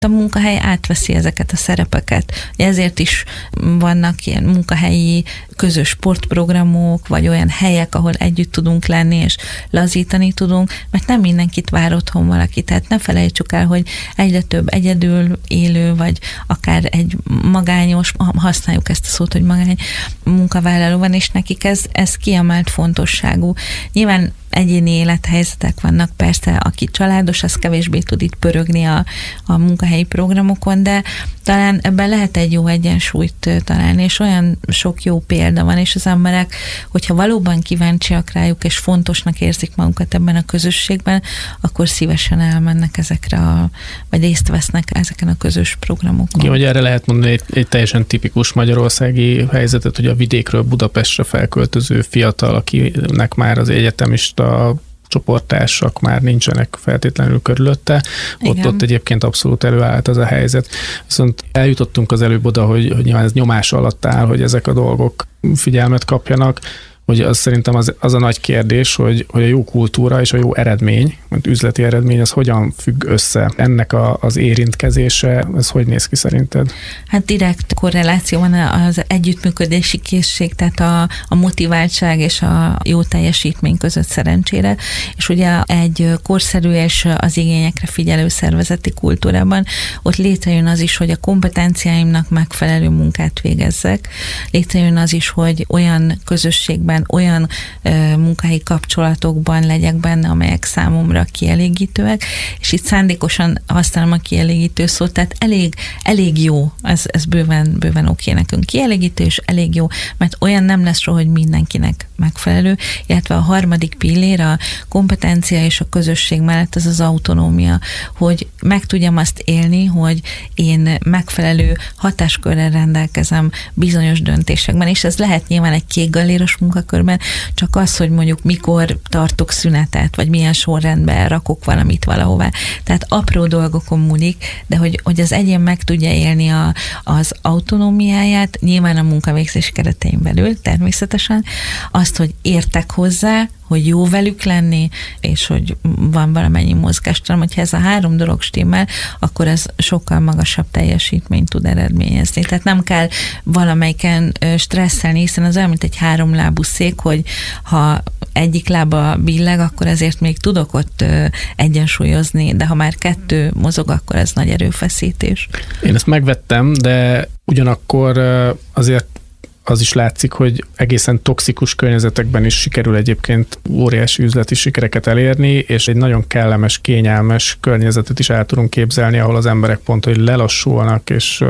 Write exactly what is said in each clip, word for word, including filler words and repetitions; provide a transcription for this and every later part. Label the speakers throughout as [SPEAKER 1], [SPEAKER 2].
[SPEAKER 1] a munkahely átveszi ezeket a szerepeket. Ezért is vannak ilyen munkahelyi közös sportprogramok, vagy olyan helyek, ahol együtt tudunk lenni, és lazítani tudunk, mert nem mindenkit vár otthon valaki. Tehát ne felejtsük el, hogy egyre több egyedül élő, vagy akár egy magányos, használjuk ezt a szót, hogy magány munkavállaló van, és nekik ez, ez kiemelt fontosságú. Nyilván egyéni élethelyzetek vannak, persze, aki családos, az kevésbé tud itt pörögni a, a munkahelyi programokon, de talán ebben lehet egy jó egyensúlyt találni, és olyan sok jó példa van, és az emberek, hogyha valóban kíváncsiak rájuk, és fontosnak érzik magukat ebben a közösségben, akkor szívesen elmennek ezekre, a, vagy részt vesznek ezeken a közös programokon.
[SPEAKER 2] Igen, hogy erre lehet mondani egy, egy teljesen tipikus magyarországi helyzetet, hogy a vidékről Budapestre felköltöző fiatal, akinek már az egyetemista a csoporttársak már nincsenek feltétlenül körülötte. Ott, ott egyébként abszolút előállt az a helyzet. Viszont eljutottunk az előbb oda, hogy, hogy nyilván ez nyomás alatt áll, hogy ezek a dolgok figyelmet kapjanak, hogy az szerintem az, az a nagy kérdés, hogy, hogy a jó kultúra és a jó eredmény, mint üzleti eredmény, az hogyan függ össze. Ennek a, az érintkezése, ez hogy néz ki szerinted?
[SPEAKER 1] Hát direkt korreláció van az együttműködési készség, tehát a, a motiváltság és a jó teljesítmény között szerencsére, és ugye egy korszerű és az igényekre figyelő szervezeti kultúrában ott létrejön az is, hogy a kompetenciáimnak megfelelő munkát végezzek, létrejön az is, hogy olyan közösségben, olyan ö, munkahelyi kapcsolatokban legyek benne, amelyek számomra kielégítőek, és itt szándékosan használom a kielégítő szót, tehát elég, elég jó, ez, ez bőven, bőven oké nekünk, kielégítő és elég jó, mert olyan nem lesz soha, hogy mindenkinek megfelelő, illetve a harmadik pillér, a kompetencia és a közösség mellett az az autonómia, hogy meg tudjam azt élni, hogy én megfelelő hatáskörrel rendelkezem bizonyos döntésekben, és ez lehet nyilván egy kékgalléros munkakörben, csak az, hogy mondjuk mikor tartok szünetet, vagy milyen sorrendben rakok valamit valahová. Tehát apró dolgokon múlik, de hogy, hogy az egyén meg tudja élni a, az autonómiáját, nyilván a munkavégzés keretein belül természetesen, azt, hogy értek hozzá, hogy jó velük lenni, és hogy van valamennyi mozgástalan, hogyha ez a három dolog stimmel, akkor ez sokkal magasabb teljesítményt tud eredményezni. Tehát nem kell valamelyiken stresszelni, hiszen az olyan, mint egy háromlábú szék, hogy ha egyik lába billeg, akkor ezért még tudok ott egyensúlyozni, de ha már kettő mozog, akkor ez nagy erőfeszítés.
[SPEAKER 2] Én ezt megvettem, de ugyanakkor azért az is látszik, hogy egészen toxikus környezetekben is sikerül egyébként óriási üzleti sikereket elérni, és egy nagyon kellemes, kényelmes környezetet is el tudunk képzelni, ahol az emberek pont, hogy lelassulnak, és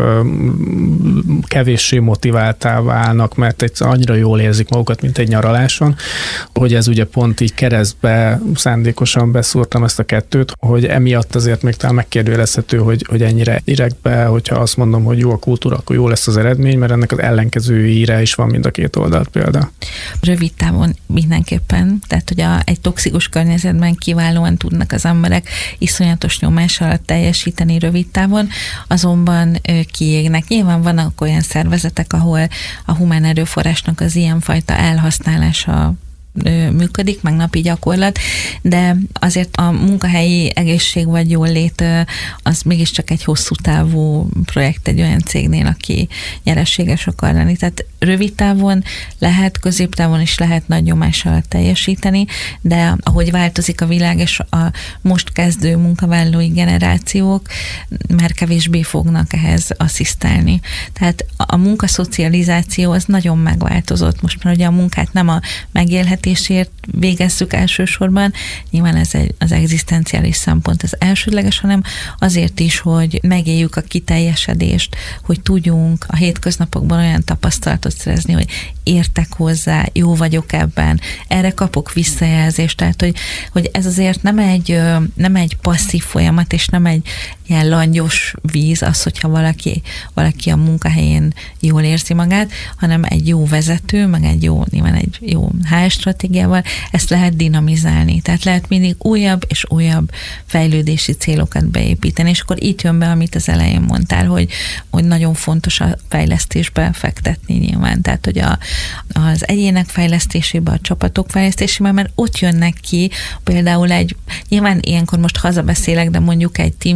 [SPEAKER 2] kevéssé motiváltá válnak, mert egy annyira jól érzik magukat, mint egy nyaraláson, hogy ez ugye pont így keresztbe szándékosan beszúrtam ezt a kettőt, hogy emiatt azért még talán megkérdőjelezhető, hogy, hogy ennyire direktbe, hogyha azt mondom, hogy jó a kultúra, akkor jó lesz az eredmény, mert ennek az ellenkezői is van mind a két oldalt példa.
[SPEAKER 1] Rövid távon mindenképpen, tehát hogy a, egy toxikus környezetben kiválóan tudnak az emberek iszonyatos nyomás alatt teljesíteni rövid távon, azonban ö, kiégnek. Nyilván vannak olyan szervezetek, ahol a humán erőforrásnak az ilyenfajta elhasználása működik, meg napi gyakorlat, de azért a munkahelyi egészség vagy jólét az mégiscsak egy hosszú távú projekt egy olyan cégnél, aki nyereséges akar lenni. Tehát rövid távon lehet, középtávon is lehet nagy nyomás alatt teljesíteni, de ahogy változik a világ, és a most kezdő munkavállalói generációk már kevésbé fognak ehhez asszisztálni. Tehát a munkaszocializáció az nagyon megváltozott. Most már ugye a munkát nem a megélhetésért végezzük elsősorban, nyilván ez egy, az egzisztenciális szempont az elsődleges, hanem azért is, hogy megéljük a kiteljesedést, hogy tudjunk a hétköznapokban olyan tapasztalatot szerezni, hogy értek hozzá, jó vagyok ebben, erre kapok visszajelzést, tehát hogy, hogy ez azért nem egy, nem egy passzív folyamat, és nem egy ilyen langyos víz az, hogyha valaki, valaki a munkahelyén jól érzi magát, hanem egy jó vezető, meg egy jó, nyilván egy jó há er stratégiával ezt lehet dinamizálni. Tehát lehet mindig újabb és újabb fejlődési célokat beépíteni, és akkor itt jön be, amit az elején mondtál, hogy, hogy nagyon fontos a fejlesztésbe fektetni nyilván. Tehát, hogy a, az egyének fejlesztésébe, a csapatok fejlesztésébe, mert ott jönnek ki például egy, nyilván ilyenkor most hazabeszélek, de mondjuk egy team coaching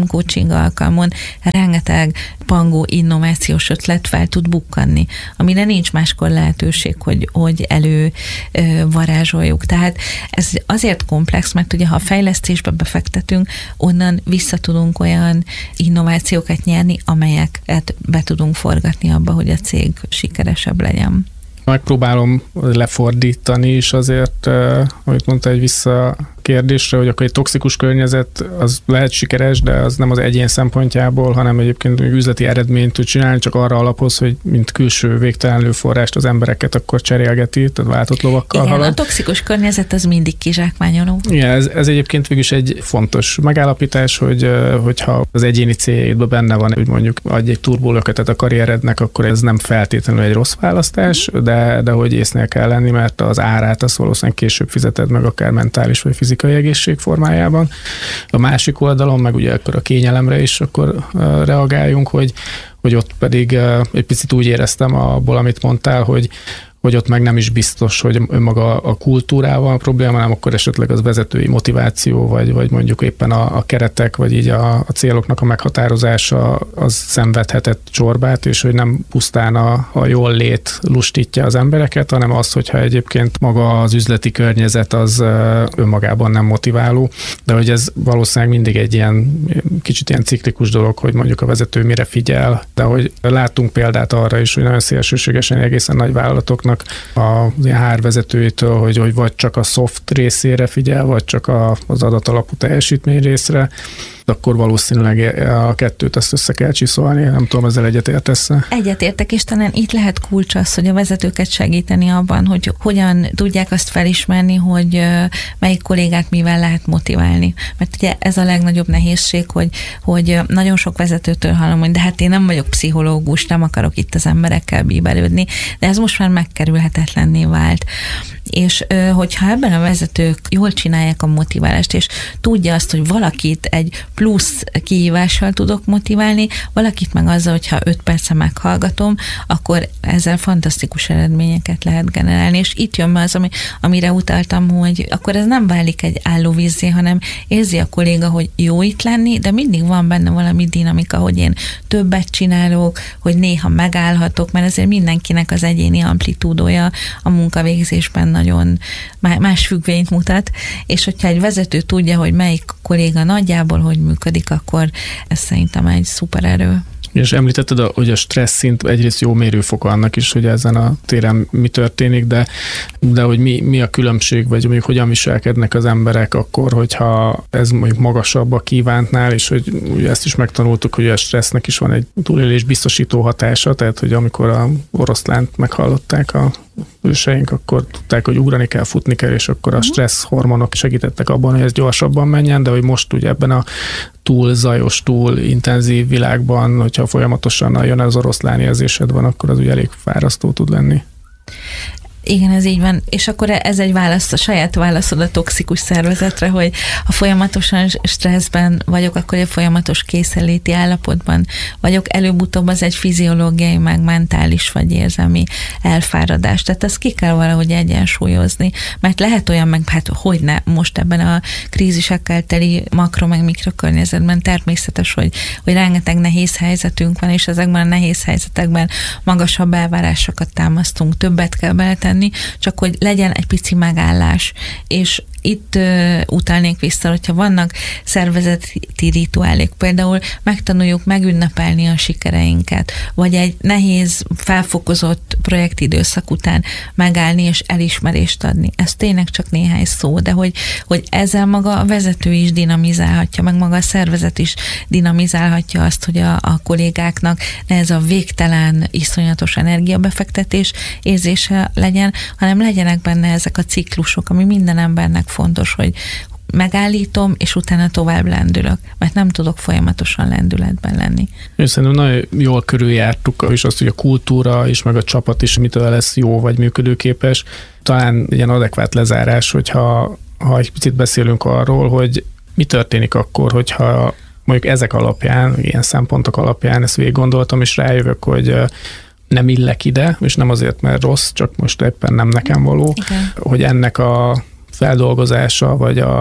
[SPEAKER 1] coaching alkalmon rengeteg pangó innovációs ötlet fel tud bukkanni, amire nincs máskor lehetőség, hogy, hogy elő varázsoljuk. Tehát ez azért komplex, mert ugye ha a fejlesztésbe befektetünk, onnan vissza tudunk olyan innovációkat nyerni, amelyeket be tudunk forgatni abba, hogy a cég sikeresebb legyen.
[SPEAKER 2] Megpróbálom lefordítani is azért, amit mondta egy vissza kérdésre, hogy akkor egy toxikus környezet az lehet sikeres, de az nem az egyén szempontjából, hanem egyébként üzleti eredményt tud csinálni, csak arra alapoz, hogy mint külső végtelenlő forrást az embereket akkor cserélgeti, tehát váltott lovakkal
[SPEAKER 1] Igen,
[SPEAKER 2] halad.
[SPEAKER 1] A toxikus környezet az mindig kizsákmányoló.
[SPEAKER 2] Igen, ez, ez egyébként végülis egy fontos megállapítás, hogy hogyha az egyéni céljaidban benne van, hogy mondjuk adj egy turbólöketet a karrierednek, akkor ez nem feltétlenül egy rossz választás, de, de hogy észnél kell lenni, mert az árát azt valószínűleg később fizeted meg, akár mentális vagy fizikai egészség formájában. A másik oldalon, meg ugye akkor a kényelemre is akkor reagáljunk, hogy, hogy ott pedig egy picit úgy éreztem abból, amit mondtál, hogy hogy ott meg nem is biztos, hogy önmaga a kultúrával a probléma, hanem akkor esetleg az vezetői motiváció, vagy, vagy mondjuk éppen a, a keretek, vagy így a, a céloknak a meghatározása az szenvedhetett csorbát, és hogy nem pusztán a, a jól lét lustítja az embereket, hanem az, hogyha egyébként maga az üzleti környezet az önmagában nem motiváló, de hogy ez valószínűleg mindig egy ilyen kicsit ilyen ciklikus dolog, hogy mondjuk a vezető mire figyel, de hogy látunk példát arra is, hogy nagyon szélsőségesen egészen nagy vállalatoknak a há er vezetőitől, hogy, hogy vagy csak a soft részére figyel, vagy csak a, az adatalapú teljesítmény részre, akkor valószínűleg a kettőt ezt össze kell csiszolni. Nem tudom, ezzel egyetértesz?
[SPEAKER 1] Egyetértek, és talán itt lehet kulcs az, hogy a vezetőket segíteni abban, hogy hogyan tudják azt felismerni, hogy melyik kollégát mivel lehet motiválni. Mert ugye ez a legnagyobb nehézség, hogy, hogy nagyon sok vezetőtől hallom, hogy de hát én nem vagyok pszichológus, nem akarok itt az emberekkel bíbelődni, de ez most már megkerülhetetlenné vált. És hogyha ebben a vezetők jól csinálják a motiválást, és tudja azt, hogy valakit egy plusz kihívással tudok motiválni, valakit meg azzal, hogyha öt perce meghallgatom, akkor ezzel fantasztikus eredményeket lehet generálni. És itt jön be az, ami, amire utaltam, hogy akkor ez nem válik egy állóvízzé, hanem érzi a kolléga, hogy jó itt lenni, de mindig van benne valami dinamika, hogy én többet csinálok, hogy néha megállhatok, mert azért mindenkinek az egyéni amplitúdója a munkavégzésben nagyon más függvényt mutat, és hogyha egy vezető tudja, hogy melyik kolléga nagyjából hogy működik, akkor ez szerintem egy szuper erő.
[SPEAKER 2] És említetted, hogy a stressz szint egyrészt jó mérőfoka annak is, hogy ezen a téren mi történik, de, de hogy mi, mi a különbség, vagy mondjuk hogyan viselkednek az emberek akkor, hogyha ez mondjuk magasabb a kívántnál, és hogy ugye ezt is megtanultuk, hogy a stressznek is van egy túlélés biztosító hatása, tehát hogy amikor a oroszlánt meghallották a őseink, akkor tudták, hogy ugrani kell, futni kell, és akkor a stressz hormonok segítettek abban, hogy ez gyorsabban menjen, de hogy most ugye ebben a túl zajos, túl intenzív világban, hogyha folyamatosan jön az oroszlán érzésed van, akkor az ugye elég fárasztó tud lenni.
[SPEAKER 1] Igen, ez így van. És akkor ez egy válasz, a saját válaszod a toxikus szervezetre, hogy ha folyamatosan stresszben vagyok, akkor egy folyamatos készenléti állapotban vagyok. Előbb-utóbb az egy fiziológiai, meg mentális vagy érzelmi elfáradás. Tehát ezt ki kell valahogy egyensúlyozni. Mert lehet olyan, meg hát hogyne most ebben a krízisekkel teli makro- meg mikrokörnyezetben természetes, hogy, hogy rengeteg nehéz helyzetünk van, és ezekben a nehéz helyzetekben magasabb elvárásokat támasztunk, többet kell beletenni, csak hogy legyen egy pici megállás. És itt uh, utalnék vissza, hogyha vannak szervezeti rituálék, például megtanuljuk megünnepelni a sikereinket, vagy egy nehéz, felfokozott projektidőszak után megállni és elismerést adni. Ez tényleg csak néhány szó, de hogy, hogy ezzel maga a vezető is dinamizálhatja, meg maga a szervezet is dinamizálhatja azt, hogy a, a kollégáknak ne ez a végtelen, iszonyatos energiabefektetés érzése legyen, hanem legyenek benne ezek a ciklusok, ami minden embernek fontos, hogy megállítom, és utána tovább lendülök, mert nem tudok folyamatosan lendületben lenni.
[SPEAKER 2] Én szerintem nagyon jól körüljártuk, és azt, hogy a kultúra is, meg a csapat is mitől lesz jó, vagy működőképes. Talán ilyen adekvát lezárás, hogyha ha egy picit beszélünk arról, hogy mi történik akkor, hogyha mondjuk ezek alapján, ilyen szempontok alapján ezt végig gondoltam, és rájövök, hogy nem illek ide, és nem azért, mert rossz, csak most éppen nem nekem való,
[SPEAKER 1] igen,
[SPEAKER 2] hogy ennek a feldolgozása, vagy a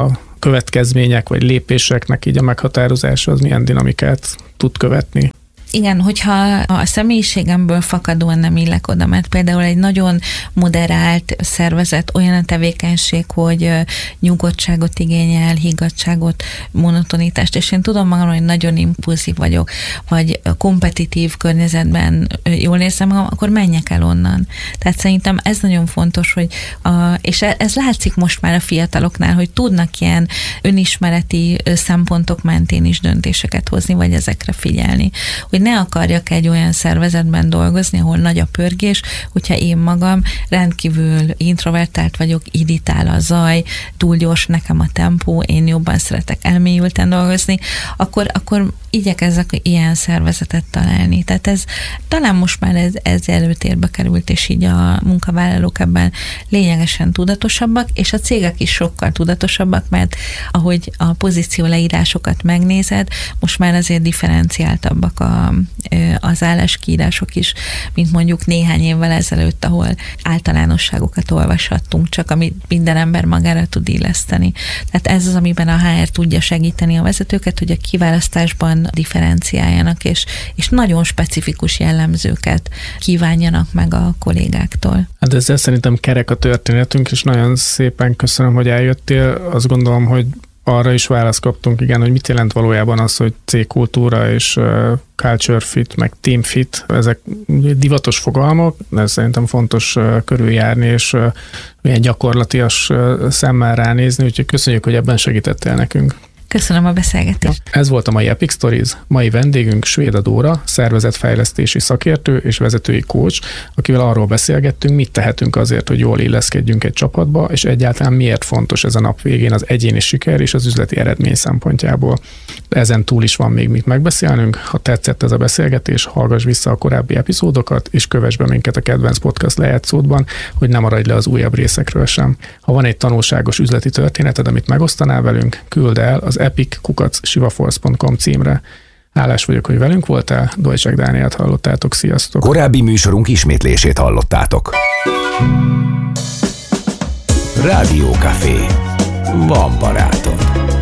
[SPEAKER 2] következmények vagy lépéseknek így a meghatározása az milyen dinamikát tud követni?
[SPEAKER 1] Igen, hogyha a személyiségemből fakadóan nem illek oda, mert például egy nagyon moderált szervezet olyan a tevékenység, hogy nyugodtságot igényel, higgadtságot, monotonitást, és én tudom magam, hogy nagyon impulzív vagyok, vagy kompetitív környezetben jól érzem magam, akkor menjek el onnan. Tehát szerintem ez nagyon fontos, hogy a, és ez látszik most már a fiataloknál, hogy tudnak ilyen önismereti szempontok mentén is döntéseket hozni, vagy ezekre figyelni. Hogy ne akarjak egy olyan szervezetben dolgozni, ahol nagy a pörgés, hogyha én magam rendkívül introvertált vagyok, irritál a zaj, túl gyors nekem a tempó, én jobban szeretek elmélyülten dolgozni, akkor, akkor igyekezzek ilyen szervezetet találni. Tehát ez talán most már ez, ez előtérbe került, és így a munkavállalók ebben lényegesen tudatosabbak, és a cégek is sokkal tudatosabbak, mert ahogy a pozíció leírásokat megnézed, most már azért differenciáltabbak a, az álláskiírások is, mint mondjuk néhány évvel ezelőtt, ahol általánosságokat olvashattunk, csak amit minden ember magára tud illeszteni. Tehát ez az, amiben a há er tudja segíteni a vezetőket, hogy a kiválasztásban differenciáljanak, és, és nagyon specifikus jellemzőket kívánjanak meg a kollégáktól.
[SPEAKER 2] Hát ezzel szerintem kerek a történetünk, és nagyon szépen köszönöm, hogy eljöttél. Azt gondolom, hogy arra is választ kaptunk, igen, hogy mit jelent valójában az, hogy cégkultúra és culture fit, meg team fit, ezek divatos fogalmak, de szerintem fontos körüljárni, és milyen gyakorlatias szemmel ránézni, úgyhogy köszönjük, hogy ebben segítettél nekünk.
[SPEAKER 1] Köszönöm a beszélgetést.
[SPEAKER 2] Ja, ez volt a mai Epic Stories. Mai vendégünk Svéda Dóra, szervezetfejlesztési szakértő és vezetői coach, akivel arról beszélgettünk, mit tehetünk azért, hogy jól illeszkedjünk egy csapatba, és egyáltalán miért fontos ez a nap végén az egyéni siker és az üzleti eredmény szempontjából. Ezen túl is van még mit megbeszélnünk. Ha tetszett ez a beszélgetés, hallgass vissza a korábbi epizódokat, és kövess be minket a kedvenc podcast lejátszódban, hogy ne maradj le az újabb részekről sem. Ha van egy tanulságos üzleti történeted, amit megosztanál velünk, küld el az epic kukac sivaforce pont com címre. Hálás vagyok, hogy velünk voltál. Dojcsák Dánielt hallottátok. Sziasztok!
[SPEAKER 3] Korábbi műsorunk ismétlését hallottátok. Rádiókafé. Van barátod.